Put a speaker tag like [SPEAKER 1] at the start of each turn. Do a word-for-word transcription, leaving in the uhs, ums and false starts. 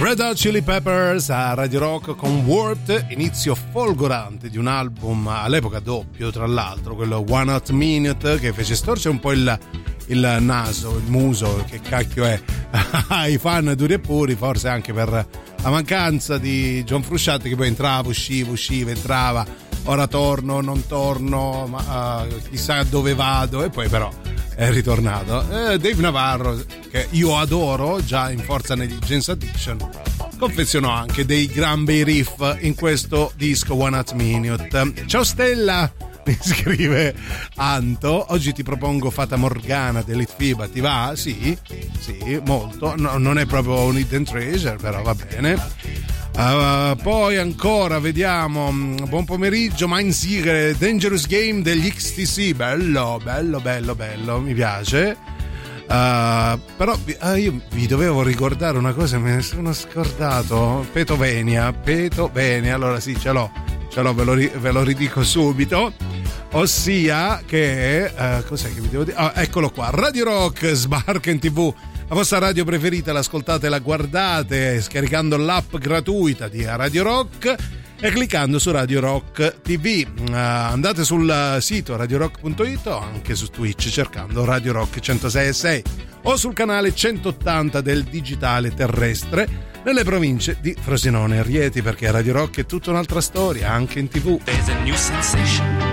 [SPEAKER 1] Red Hot Chili Peppers a Radio Rock con Warped, inizio folgorante di un album all'epoca doppio, tra l'altro, quello One Hot Minute, che fece storcere un po' il, il naso, il muso, che cacchio è, ai fan duri e puri, forse anche per la mancanza di John Frusciante, che poi entrava, usciva, usciva, entrava, ora torno, non torno, ma uh, chissà dove vado, e poi però è ritornato. eh, Dave Navarro, che io adoro, già in Forza Negligence Addiction, confezionò anche dei gran bei riff in questo disco One Hot Minute. Ciao Stella, mi scrive Anto, oggi ti propongo Fata Morgana dell'Elite Fiba, ti va? Sì, sì, molto, no, non è proprio un hidden treasure, però va bene. Uh, poi ancora vediamo, buon pomeriggio, Mindseeker, Dangerous Game degli X T C, bello, bello, bello, bello, mi piace. Uh, però uh, io vi dovevo ricordare una cosa, me ne sono scordato. Petovenia, Petovenia, allora sì, ce l'ho, ce l'ho, ve lo, ve lo ridico subito. Ossia che, uh, cos'è che vi devo dire? Oh, eccolo qua, Radio Rock sbarca in tv. La vostra radio preferita, l'ascoltate, la guardate scaricando l'app gratuita di Radio Rock e cliccando su Radio Rock T V. Uh, andate sul sito radio rock punto it o anche su Twitch cercando Radio Rock centosei e sei o sul canale centottanta del digitale terrestre nelle province di Frosinone e Rieti, perché Radio Rock è tutta un'altra storia anche in tv.
[SPEAKER 2] There's a new sensation.